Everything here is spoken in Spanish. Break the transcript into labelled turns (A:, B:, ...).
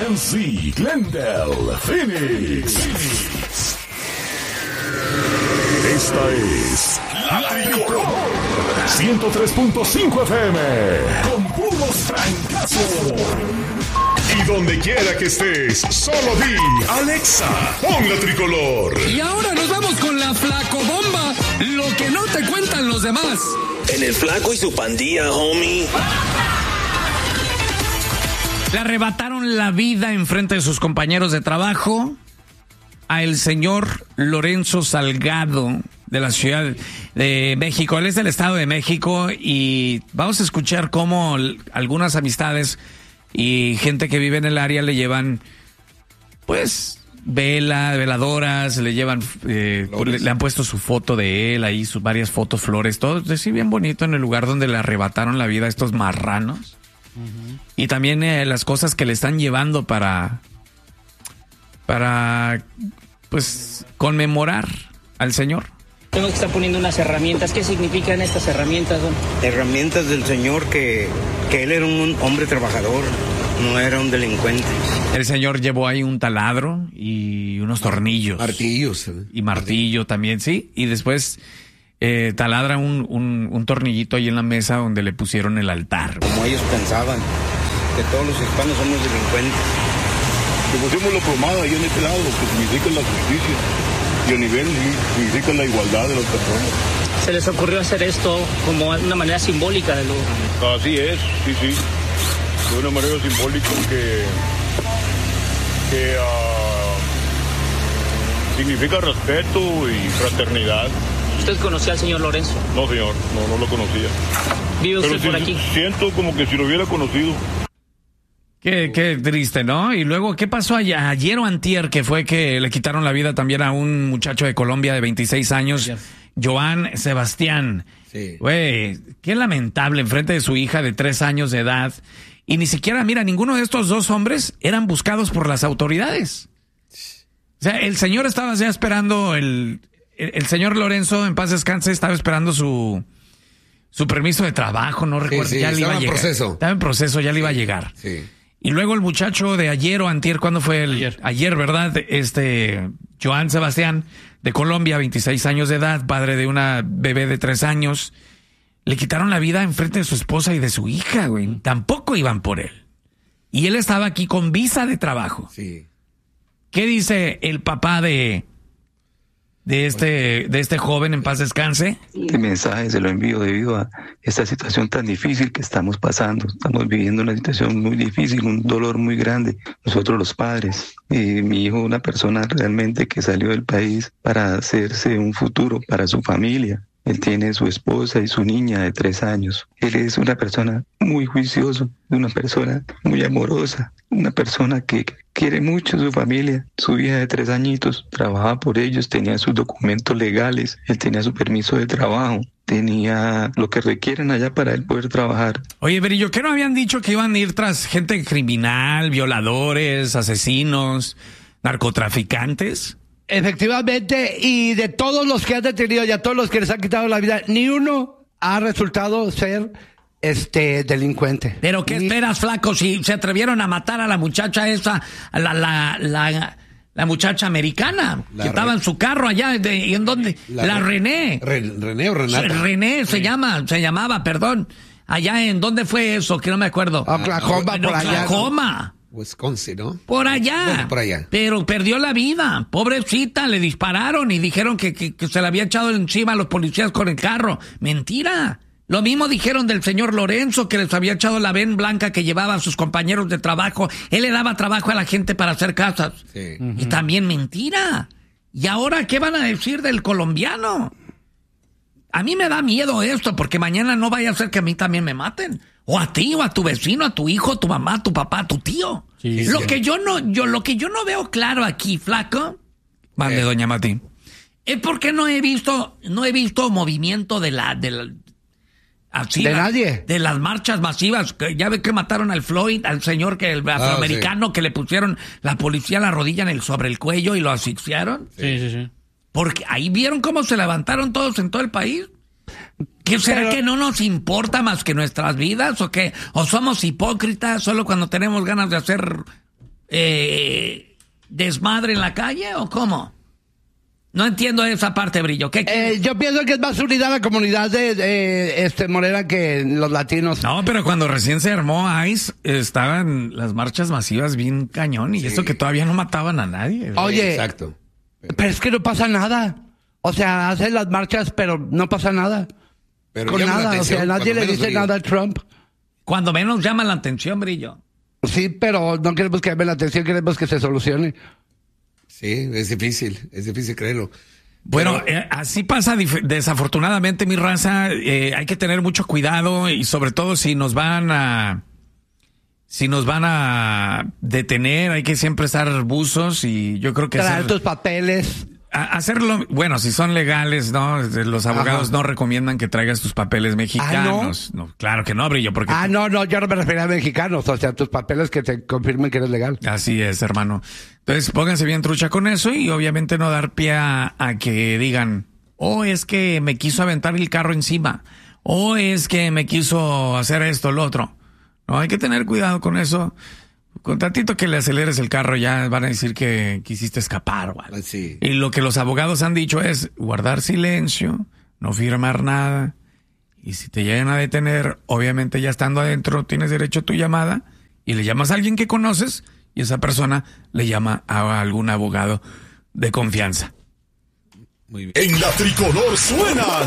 A: PNC, Glendale, Phoenix. Esta es La Tricolor 103.5 FM con puros francazos. Y donde quiera que estés, solo di Alexa, pon La Tricolor.
B: Y ahora nos vamos con la Flacobomba, lo que no te cuentan los demás.
C: En el Flaco y su pandilla, homie.
B: Le arrebataron la vida en frente de sus compañeros de trabajo a el señor Lorenzo Salgado de la Ciudad de México. Él es del Estado de México y vamos a escuchar cómo algunas amistades y gente que vive en el área le llevan, pues, veladoras, le llevan, le han puesto su foto de él ahí, varias fotos, flores, todo así bien bonito en el lugar donde le arrebataron la vida a estos marranos. Uh-huh. Y también las cosas que le están llevando para pues conmemorar al señor.
D: Tengo que estar poniendo unas herramientas. ¿Qué significan estas herramientas, don?
E: Herramientas del señor que él era un hombre trabajador, no era un delincuente.
B: El señor llevó ahí un taladro y unos tornillos.
F: Martillos.
B: Y martillo también, sí. Y después taladra un tornillito ahí en la mesa donde le pusieron el altar.
E: Como ellos pensaban, que todos los hispanos somos delincuentes.
G: Le pusimos la plomada ahí en este lado, lo que significa la justicia. Y a nivel significa la igualdad de las personas.
D: ¿Se les ocurrió hacer esto como una manera simbólica de lo...?
G: Así es, sí. De una manera simbólica que significa respeto y fraternidad.
D: ¿Usted conocía al señor Lorenzo?
G: No, señor, no lo conocía.
D: ¿Vive usted
G: pero
D: por aquí?
G: Siento como que si lo hubiera conocido.
B: Qué triste, ¿no? Y luego, ¿qué pasó ayer o antier? Que fue que le quitaron la vida también a un muchacho de Colombia de 26 años, Joan Sebastián. Sí. Güey, qué lamentable, enfrente de su hija de 3 años de edad. Y ni siquiera, mira, ninguno de estos dos hombres eran buscados por las autoridades. O sea, el señor estaba ya esperando, el señor Lorenzo, en paz descanse, estaba esperando su permiso de trabajo, no recuerdo, ya le iba a llegar. Estaba en proceso, ya le iba a llegar.
F: Sí.
B: Y luego el muchacho de ayer o antier, ¿cuándo fue? Ayer, ¿verdad? Joan Sebastián, de Colombia, 26 años de edad, padre de una bebé de 3 años. Le quitaron la vida enfrente de su esposa y de su hija, güey. Tampoco iban por él. Y él estaba aquí con visa de trabajo.
F: Sí.
B: ¿Qué dice el papá de este joven, en paz descanse?
H: Este mensaje se lo envío debido a esta situación tan difícil que estamos pasando. Estamos viviendo una situación muy difícil, un dolor muy grande. Nosotros los padres, mi hijo, una persona realmente que salió del país para hacerse un futuro para su familia. Él tiene su esposa y su niña de 3 años. Él es una persona muy juiciosa, una persona muy amorosa, una persona que quiere mucho a su familia. Su hija de 3 añitos trabajaba por ellos, tenía sus documentos legales, él tenía su permiso de trabajo, tenía lo que requieren allá para él poder trabajar.
B: Oye, Berillo, ¿qué no habían dicho que iban a ir tras gente criminal, violadores, asesinos, narcotraficantes?
I: Efectivamente, y de todos los que han detenido y a todos los que les han quitado la vida, ni uno ha resultado ser delincuente.
B: ¿Pero qué esperas, flaco? Si se atrevieron a matar a la muchacha esa, la muchacha americana, que estaba en su carro allá, ¿y en dónde? La René.
F: ¿René o Renata?
B: René se llamaba, perdón. Allá en, ¿dónde fue eso? Que no me acuerdo.
I: Oklahoma, por allá.
B: Oklahoma.
F: Wisconsin, ¿no?
B: Por allá.
F: Bueno, por allá.
B: Pero perdió la vida. Pobrecita, le dispararon y dijeron que se le había echado encima a los policías con el carro. Mentira. Lo mismo dijeron del señor Lorenzo, que les había echado la ven blanca que llevaba a sus compañeros de trabajo. Él le daba trabajo a la gente para hacer casas.
F: Sí.
B: Y también mentira. ¿Y ahora qué van a decir del colombiano? A mí me da miedo esto, porque mañana no vaya a ser que a mí también me maten. O a ti, o a tu vecino, a tu hijo, a tu mamá, a tu papá, a tu tío.
F: Sí,
B: lo que yo no veo claro aquí, flaco, mande doña Mati, es porque no he visto movimiento de
I: nadie.
B: De las marchas masivas. Ya ve que mataron al Floyd, al señor el afroamericano, que le pusieron la policía la rodilla sobre el cuello y lo asfixiaron.
F: Sí.
B: Porque ahí vieron cómo se levantaron todos en todo el país. ¿Qué será que no nos importa más que nuestras vidas o qué? ¿O somos hipócritas solo cuando tenemos ganas de hacer desmadre en la calle o cómo? No entiendo esa parte, Brillo. ¿Qué?
I: Yo pienso que es más unidad la comunidad de morena que los latinos.
B: No, pero cuando recién se armó ICE, estaban las marchas masivas bien cañón y eso que todavía no mataban a nadie.
I: Oye,
F: Exacto.
I: pero es que no pasa nada. O sea, hacen las marchas, pero no pasa nada.
F: Pero
I: Con
F: llama la
I: nada, o sea,
F: atención,
I: nadie
F: cuando
I: le
F: menos
I: dice
F: Brillo.
I: nada a Trump.
B: Cuando menos llama la atención, Brillo.
I: Sí, pero no queremos que llame la atención, queremos que se solucione.
F: Sí, es difícil creerlo.
B: Bueno,
F: Pero-
B: así pasa desafortunadamente, mi raza. Hay que tener mucho cuidado y sobre todo si nos van a detener, hay que siempre estar buzos y yo creo que
I: Traer tus papeles.
B: hacerlo, bueno, si son legales, ¿no? Los abogados no recomiendan que traigas tus papeles mexicanos. No, claro que no, Brillo, porque...
I: No, yo no me refería a mexicanos, o sea, tus papeles que te confirmen que eres legal.
B: Así es, hermano. Entonces, pónganse bien trucha con eso y obviamente no dar pie a que digan, es que me quiso aventar el carro encima, es que me quiso hacer esto, lo otro. No, hay que tener cuidado con eso. Con tantito que le aceleres el carro ya van a decir que quisiste escapar, güey.
F: Sí.
B: Y lo que los abogados han dicho es guardar silencio, no firmar nada. Y si te llegan a detener, obviamente ya estando adentro, tienes derecho a tu llamada y le llamas a alguien que conoces y esa persona le llama a algún abogado de confianza.
A: Muy bien. En la tricolor suena